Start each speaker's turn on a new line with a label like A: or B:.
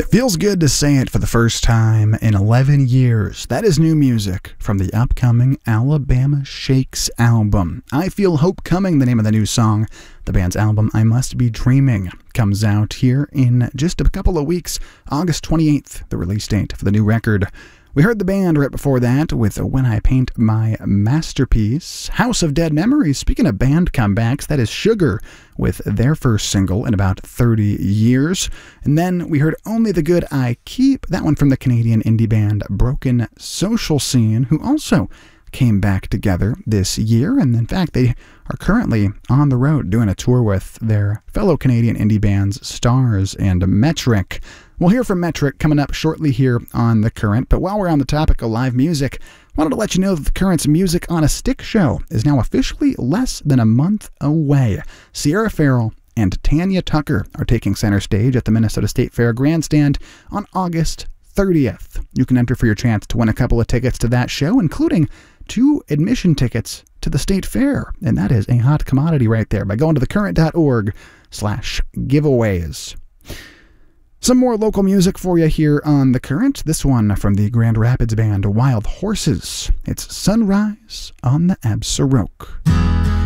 A: Feels good to say it for the first time in 11 years. That is new music from the upcoming Alabama Shakes album. I Feel Hope Coming, the name of the new song. The band's album, I Must Be Dreaming, comes out here in just a couple of weeks, August 28th, the release date for the new record. We heard the band right before that with When I Paint My Masterpiece. House of Dead Memories, speaking of band comebacks, that is Sugar with their first single in about 30 years. And then we heard Only the Good I Keep, that one from the Canadian indie band Broken Social Scene, who also came back together this year. And in fact, they are currently on the road doing a tour with their fellow Canadian indie bands Stars and Metric. We'll hear from Metric coming up shortly here on The Current, but while we're on the topic of live music, I wanted to let you know that The Current's Music on a Stick show is now officially less than a month away. Sierra Farrell and Tanya Tucker are taking center stage at the Minnesota State Fair Grandstand on August 30th. You can enter for your chance to win a couple of tickets to that show, including 2 admission tickets to the State Fair, and that is a hot commodity right there by going to thecurrent.org/giveaways. Some more local music for you here on The Current. This one from the Grand Rapids band Wild Horses. It's Sunrise on the Absaroka.